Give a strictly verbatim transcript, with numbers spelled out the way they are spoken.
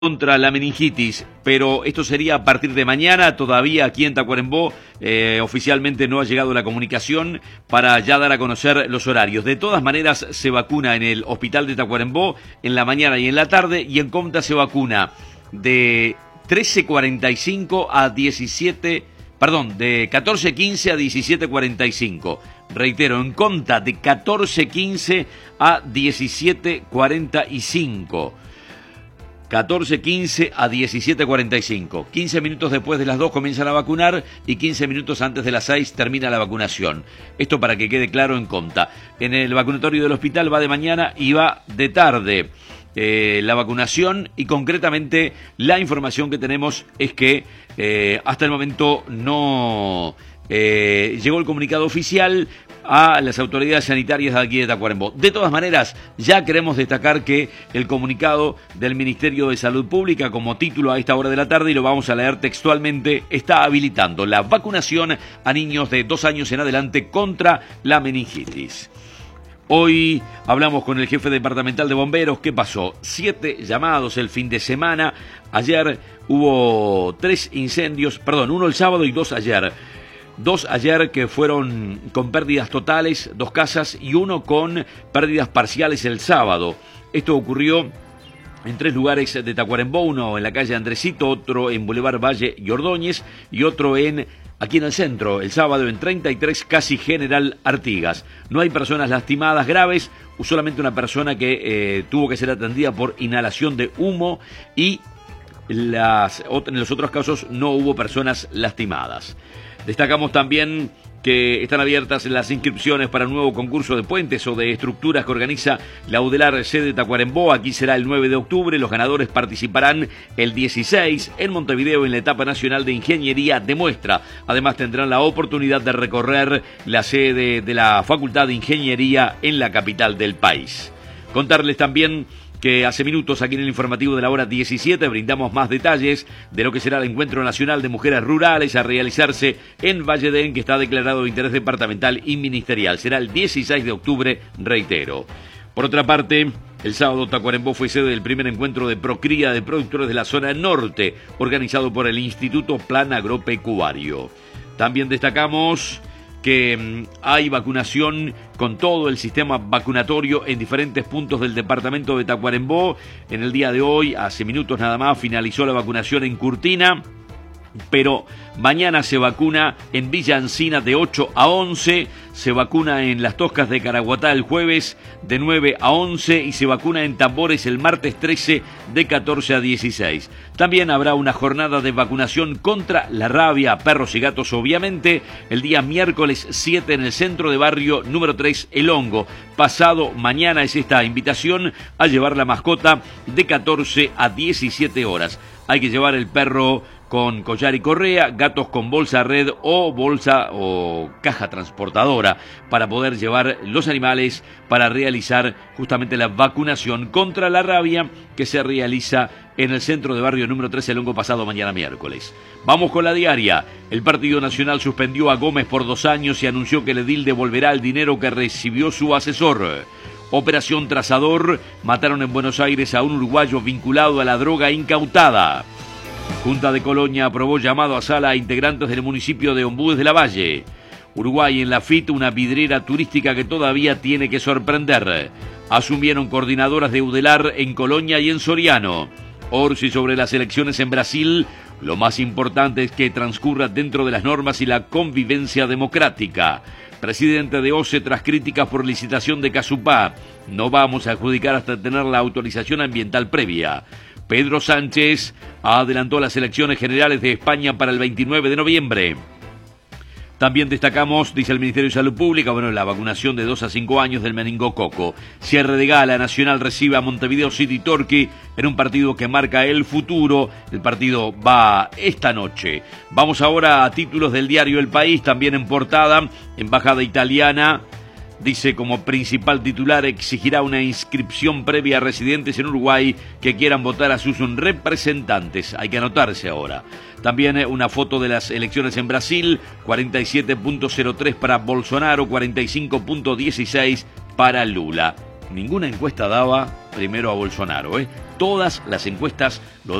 contra la meningitis, pero esto sería a partir de mañana. Todavía aquí en Tacuarembó eh, oficialmente no ha llegado la comunicación para ya dar a conocer los horarios. De todas maneras, se vacuna en el hospital de Tacuarembó en la mañana y en la tarde, y en Comta se vacuna de trece cuarenta y cinco a diecisiete, perdón, de catorce quince a diecisiete cuarenta y cinco. Reitero, en Comta de catorce quince a diecisiete cuarenta y cinco. catorce quince a diecisiete cuarenta y cinco. quince minutos después de las dos comienzan a vacunar y quince minutos antes de las seis termina la vacunación. Esto para que quede claro en Comta. En el vacunatorio del hospital va de mañana y va de tarde eh, la vacunación, y concretamente la información que tenemos es que eh, hasta el momento no eh, llegó el comunicado oficial a las autoridades sanitarias de aquí de Tacuarembó. De todas maneras, ya queremos destacar que el comunicado del Ministerio de Salud Pública, como título a esta hora de la tarde, y lo vamos a leer textualmente, está habilitando la vacunación a niños de dos años en adelante contra la meningitis. Hoy hablamos con el jefe departamental de bomberos. ¿Qué pasó? Siete llamados el fin de semana. Ayer hubo tres incendios, perdón, uno el sábado y dos ayer. Dos ayer que fueron con pérdidas totales, dos casas, y uno con pérdidas parciales el sábado. Esto ocurrió en tres lugares de Tacuarembó, uno en la calle Andresito, otro en Boulevard Valle y Ordóñez, y otro en aquí en el centro, el sábado en treinta y tres, casi General Artigas. No hay personas lastimadas graves, solamente una persona que eh, tuvo que ser atendida por inhalación de humo, y las, en los otros casos no hubo personas lastimadas. Destacamos también que están abiertas las inscripciones para un nuevo concurso de puentes o de estructuras que organiza la UDELAR sede Tacuarembó. Aquí será el nueve de octubre. Los ganadores participarán el dieciséis en Montevideo en la etapa nacional de ingeniería de muestra. Además tendrán la oportunidad de recorrer la sede de la Facultad de Ingeniería en la capital del país. Contarles también que hace minutos aquí en el informativo de la hora diecisiete brindamos más detalles de lo que será el Encuentro Nacional de Mujeres Rurales a realizarse en Valledén, que está declarado de interés departamental y ministerial. Será el dieciséis de octubre, reitero. Por otra parte, el sábado Tacuarembó fue sede del primer encuentro de procría de productores de la zona norte, organizado por el Instituto Plan Agropecuario. También destacamos que hay vacunación con todo el sistema vacunatorio en diferentes puntos del departamento de Tacuarembó. En el día de hoy, hace minutos nada más, finalizó la vacunación en Curtina, pero mañana se vacuna en Villa Encina de ocho a once, se vacuna en Las Toscas de Caraguatá el jueves de nueve a once y se vacuna en Tambores el martes trece de catorce a dieciséis. También habrá una jornada de vacunación contra la rabia a perros y gatos, obviamente, el día miércoles siete en el centro de barrio número tres, El Hongo. Pasado mañana es esta invitación a llevar la mascota de catorce a diecisiete horas. Hay que llevar el perro con collar y correa, gatos con bolsa red o bolsa o caja transportadora para poder llevar los animales para realizar justamente la vacunación contra la rabia que se realiza en el centro de barrio número tres El Hongo pasado mañana miércoles. Vamos con la diaria. El Partido Nacional suspendió a Gómez por dos años y anunció que el edil devolverá el dinero que recibió su asesor. Operación Trazador. Mataron en Buenos Aires a un uruguayo vinculado a la droga incautada. Junta de Colonia aprobó llamado a sala a integrantes del municipio de Ombúes de la Valle. Uruguay en la F I T, una vidriera turística que todavía tiene que sorprender. Asumieron coordinadoras de UDELAR en Colonia y en Soriano. Orsi sobre las elecciones en Brasil. Lo más importante es que transcurra dentro de las normas y la convivencia democrática. Presidente de O C E tras críticas por licitación de Casupá. No vamos a adjudicar hasta tener la autorización ambiental previa. Pedro Sánchez adelantó las elecciones generales de España para el veintinueve de noviembre. También destacamos, dice el Ministerio de Salud Pública, bueno, la vacunación de dos a cinco años del meningococo. Cierre de gala, Nacional recibe a Montevideo City Torquay en un partido que marca el futuro. El partido va esta noche. Vamos ahora a títulos del diario El País, también en portada. Embajada italiana dice como principal titular: exigirá una inscripción previa a residentes en Uruguay que quieran votar a sus representantes. Hay que anotarse ahora. También una foto de las elecciones en Brasil: cuarenta y siete punto cero tres para Bolsonaro, cuarenta y cinco punto dieciséis para Lula. Ninguna encuesta daba primero a Bolsonaro, ¿eh? Todas las encuestas lo